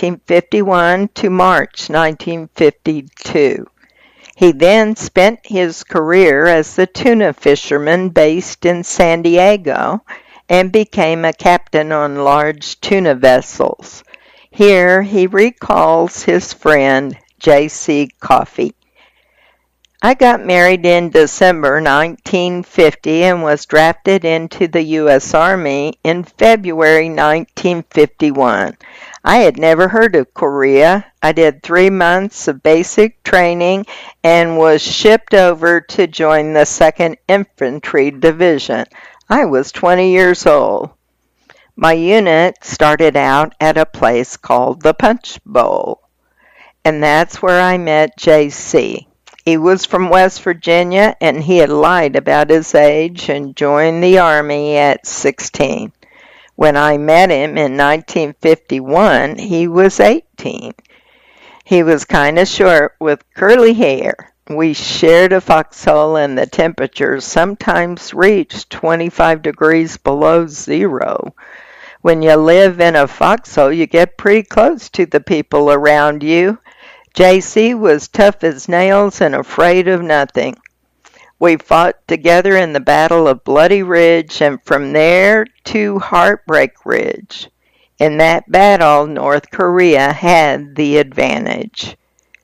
1951 to March 1952. He then spent his career as a tuna fisherman based in San Diego and became a captain on large tuna vessels. Here he recalls his friend J.C. Coffey. I got married in December 1950 and was drafted into the U.S. Army in February 1951. I had never heard of Korea. I did 3 months of basic training and was shipped over to join the 2nd Infantry Division. I was 20 years old. My unit started out at a place called the Punch Bowl, and that's where I met J.C. He was from West Virginia, and he had lied about his age and joined the Army at 16. When I met him in 1951, he was 18. He was kind of short with curly hair. We shared a foxhole, and the temperatures sometimes reached 25 degrees below zero. When you live in a foxhole, you get pretty close to the people around you. J.C. was tough as nails and afraid of nothing. We fought together in the Battle of Bloody Ridge and from there to Heartbreak Ridge. In that battle, North Korea had the advantage.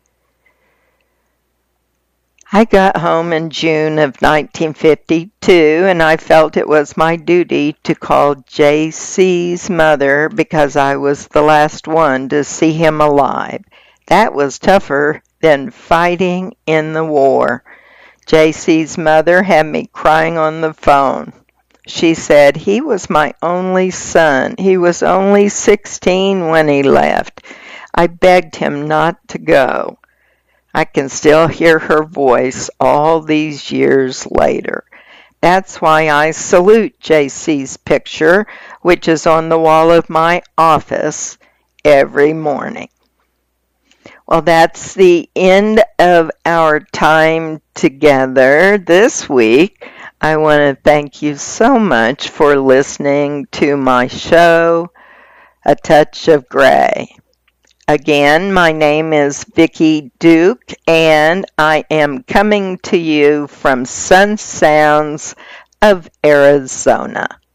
I got home in June of 1952, and I felt it was my duty to call J.C.'s mother because I was the last one to see him alive. That was tougher than fighting in the war. J.C.'s mother had me crying on the phone. She said, "He was my only son. He was only 16 when he left. I begged him not to go." I can still hear her voice all these years later. That's why I salute J.C.'s picture, which is on the wall of my office every morning. Well, that's the end of our time together this week. I want to thank you so much for listening to my show, A Touch of Gray. Again, my name is Vicki Duke, and I am coming to you from Sun Sounds of Arizona.